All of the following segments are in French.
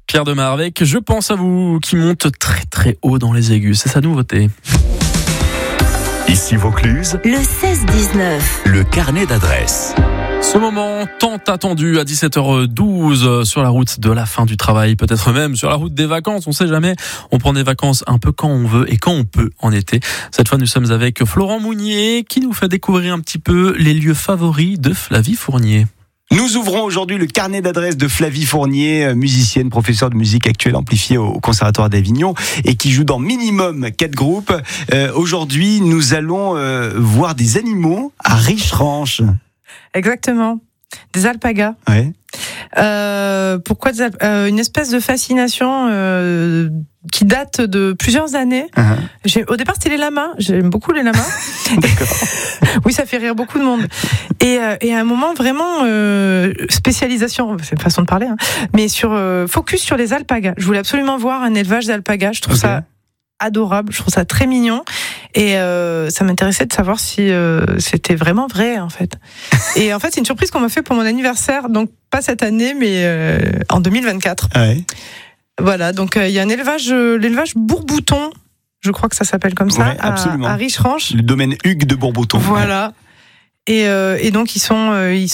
Pierre Demar avec Je pense à vous qui monte très très haut dans les aigus. C'est sa nouveauté. Ici Vaucluse, le 16-19. le carnet d'adresses. Ce moment tant attendu à 17h12 sur la route de la fin du travail, peut-être même sur la route des vacances, on sait jamais. On prend des vacances un peu quand on veut et quand on peut en été. Cette fois, nous sommes avec Florent Mounier qui nous fait découvrir un petit peu les lieux favoris de Flavie Fournier. Nous ouvrons aujourd'hui le carnet d'adresses de Flavie Fournier, musicienne, professeure de musique actuelle amplifiée au Conservatoire d'Avignon et qui joue dans minimum 4 groupes. Aujourd'hui, nous allons voir des animaux à Richeranche. Exactement. Des alpagas. Ouais. Pourquoi une espèce de fascination qui date de plusieurs années. Au départ, c'était les lamas. J'aime beaucoup les lamas. D'accord. Oui, ça fait rire beaucoup de monde. Et à un moment, vraiment, spécialisation, c'est une façon de parler, hein, mais focus sur les alpagas. Je voulais absolument voir un élevage d'alpagas. Je trouve ça adorable, je trouve ça très mignon. Et ça m'intéressait de savoir si c'était vraiment vrai, en fait. Et en fait, c'est une surprise qu'on m'a fait pour mon anniversaire, donc pas cette année, mais en 2024. Ouais. Voilà, donc il y a l'élevage Bourbouton, je crois que ça s'appelle comme ça, à Richeranche. Le domaine Hugues de Bourbouton. Voilà. Et donc ils sont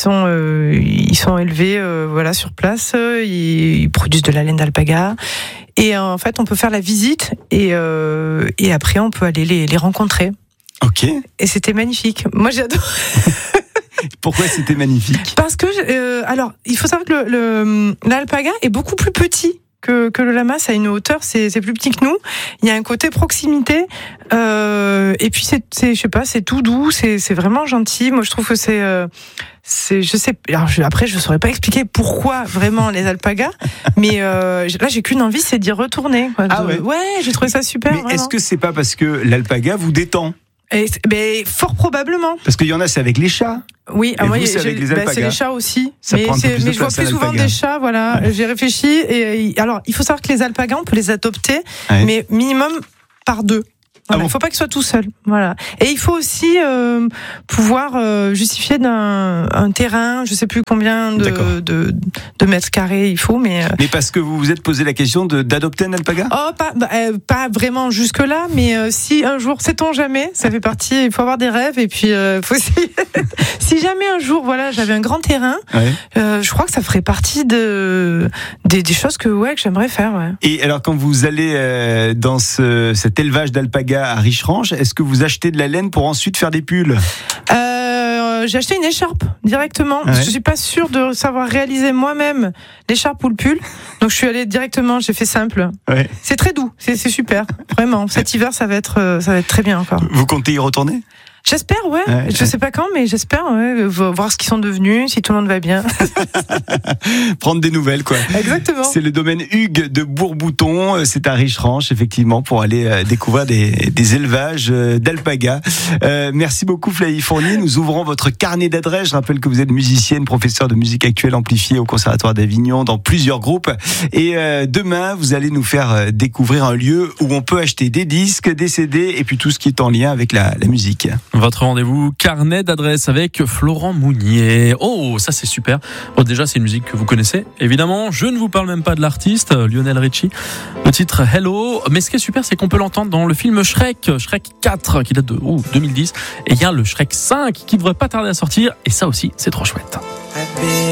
élevés voilà sur place, ils produisent de la laine d'alpaga. Et en fait, on peut faire la visite et après on peut aller les rencontrer. Ok. Et c'était magnifique. Moi, j'adore. Pourquoi c'était magnifique ? Parce que alors, il faut savoir que l'alpaga est beaucoup plus petit que le lama. Ça a une hauteur, c'est plus petit que nous. Il y a un côté proximité. Et puis je sais pas, c'est tout doux, c'est vraiment gentil. Moi, je trouve que je sais. Alors après, je saurais pas expliquer pourquoi vraiment les alpagas, mais là, j'ai qu'une envie, c'est d'y retourner. Quoi. Ouais, j'ai trouvé ça super. Mais vraiment. Est-ce que c'est pas parce que l'alpaga vous détend ? Fort probablement. Parce qu'il y en a, c'est avec les chats. Oui, moi, c'est les chats aussi. Mais je vois plus souvent des chats, voilà. Ouais. J'ai réfléchi. Alors, il faut savoir que les alpagas, on peut les adopter, mais minimum par 2. Voilà, il ne faut pas qu'ils soient tout seuls. Voilà. Et il faut aussi pouvoir justifier d'un terrain, je ne sais plus combien de mètres carrés il faut. Mais parce que vous vous êtes posé la question d'adopter un alpaga ? Pas vraiment jusque-là, mais si un jour, sait-on jamais, ça fait partie, il faut avoir des rêves. Et puis, faut si jamais un jour, voilà, j'avais un grand terrain, je crois que ça ferait partie des choses que j'aimerais faire. Ouais. Et alors, quand vous allez dans cet élevage d'alpaga à Richeranche, est-ce que vous achetez de la laine pour ensuite faire des pulls ? J'ai acheté une écharpe directement. Je suis pas sûre de savoir réaliser moi-même l'écharpe ou le pull. Donc je suis allée directement, j'ai fait simple. Ouais. C'est très doux, c'est super. Vraiment, cet hiver ça va être très bien encore. Vous comptez y retourner ? J'espère, je sais pas quand, mais j'espère, voir ce qu'ils sont devenus, si tout le monde va bien. Prendre des nouvelles, quoi. Exactement. C'est le domaine Hugues de Bourbouton, c'est à Richeranche, effectivement, pour aller découvrir des élevages d'alpagas. Merci beaucoup, Flavie Fournier. Nous ouvrons votre carnet d'adresses. Je rappelle que vous êtes musicienne, professeure de musique actuelle amplifiée au Conservatoire d'Avignon dans plusieurs groupes. Et demain, vous allez nous faire découvrir un lieu où on peut acheter des disques, des CD et puis tout ce qui est en lien avec la musique. Votre rendez-vous carnet d'adresses avec Florent Mounier. Oh, ça c'est super. Bon, déjà, c'est une musique que vous connaissez. Évidemment, je ne vous parle même pas de l'artiste, Lionel Richie. Le titre Hello. Mais ce qui est super, c'est qu'on peut l'entendre dans le film Shrek 4, qui date de 2010. Et il y a le Shrek 5 qui devrait pas tarder à sortir. Et ça aussi, c'est trop chouette.